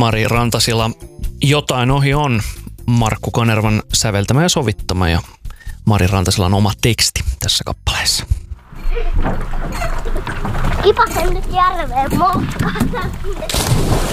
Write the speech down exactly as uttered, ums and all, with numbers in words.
Mari Rantasila. Jotain ohi on Markku Kanervan säveltämä ja sovittama ja Mari Rantasilan oma teksti tässä kappaleessa. Kipasen nyt järveen moukkaan.